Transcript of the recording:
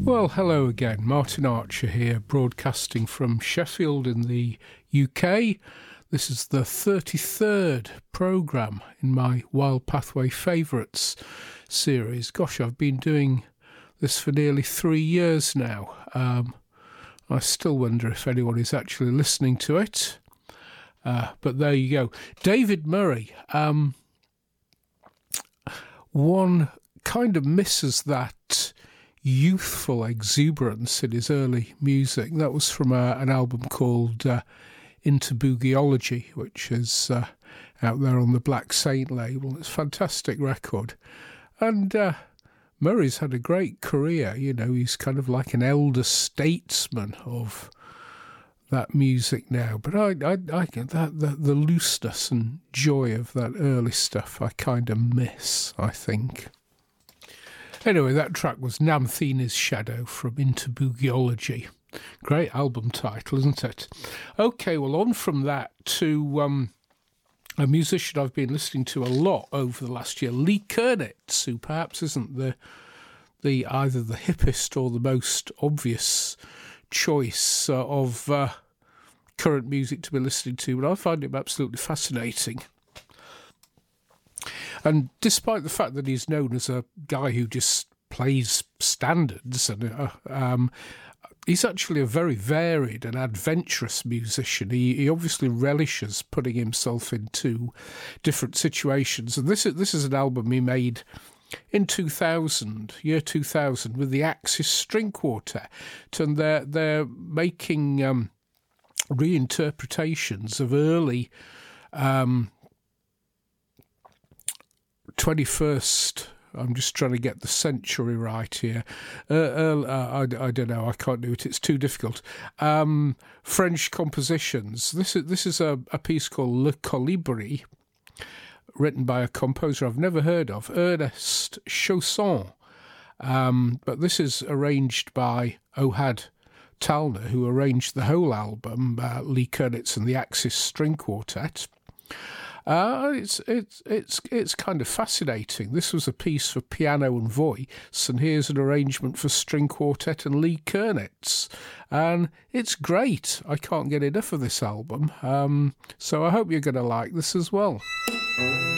Well, hello again. Martin Archer here, broadcasting from Sheffield in the UK. This is the 33rd programme in my Wild Pathway Favourites series. Gosh, I've been doing this for nearly 3 years now. I still wonder if anyone is actually listening to it. But there you go. David Murray. One kind of misses that youthful exuberance in his early music. That was from an album called Into Boogieology, which is out there on the Black Saint label. It's a fantastic record. And Murray's had a great career. You know, he's kind of like an elder statesman of that music now. But I get that the looseness and joy of that early stuff I kind of miss, I think. Anyway, that track was Namthena's Shadow from Into Boogieology. Great album title, isn't it? Okay, well, on from that to a musician I've been listening to a lot over the last year, Lee Konitz, who perhaps isn't the either the hippest or the most obvious choice of current music to be listening to, but I find him absolutely fascinating. And despite the fact that he's known as a guy who just plays standards, and he's actually a very varied and adventurous musician. He obviously relishes putting himself into different situations. And this is an album he made in 2000, year 2000, with the Axis String Quartet. And they're making reinterpretations of early 21st, I'm just trying to get the century right here. I don't know, I can't do it, it's too difficult. French compositions. This is a piece called Le Colibri, written by a composer I've never heard of, Ernest Chausson. But this is arranged by Ohad Talner, who arranged the whole album, Lee Konitz and the Axis String Quartet. It's kind of fascinating. This was a piece for piano and voice, and here's an arrangement for string quartet and Lee Konitz, and it's great. I can't get enough of this album, so I hope you're going to like this as well.